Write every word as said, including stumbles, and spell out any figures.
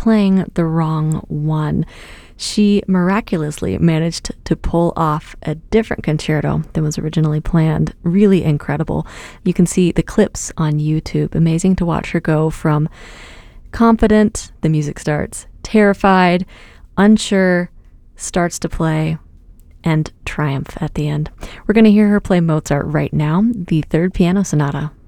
playing the wrong one. She miraculously managed to pull off a different concerto than was originally planned. Really incredible. You can see the clips on YouTube. Amazing to watch her go from confident, the music starts, terrified, unsure, starts to play, and triumph at the end. We're going to hear her play Mozart right now, the Third Piano Sonata.